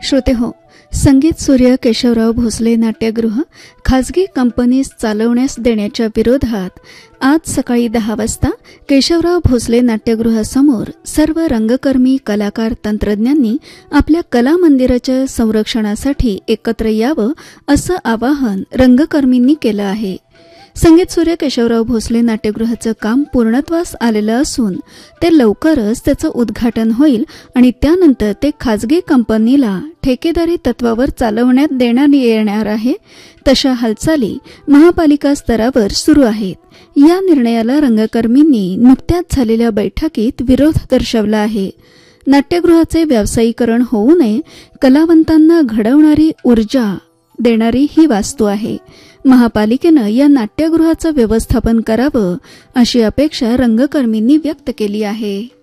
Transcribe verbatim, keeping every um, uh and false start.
श्रोते हो, संगीत सूर्य केशवराव भोसले नाट्यगृह खाजगी कंपनीस चालवण्यास देण्याच्या विरोधात आज सकाळी दहा वाजता केशवराव भोसले नाट्यगृहासमोर सर्व रंगकर्मी, कलाकार, तंत्रज्ञांनी आपल्या कला मंदिराच्या संरक्षणासाठी एकत्र यावं असं आवाहन रंगकर्मींनी केलं आहे. संगीत सूर्य केशवराव भोसले नाट्यगृहाचं काम पूर्णत्वास आलेलं असून ते लवकरच त्याचं उद्घाटन होईल आणि त्यानंतर ते खाजगी कंपनीला ठेकेदारी तत्वावर चालवण्यात देण्यात येणार आहे. तशा हालचाली महापालिका स्तरावर सुरू आहेत. या निर्णयाला रंगकर्मींनी नुकत्याच झालेल्या बैठकीत विरोध दर्शवला आहे. नाट्यगृहाचे व्यावसायीकरण होऊ नये, कलावंतांना घडवणारी ऊर्जा देणारी ही वास्तू आहे. महापालिकेनं या नाट्यगृहाचं व्यवस्थापन करावं अशी अपेक्षा रंगकर्मींनी व्यक्त केली आहे.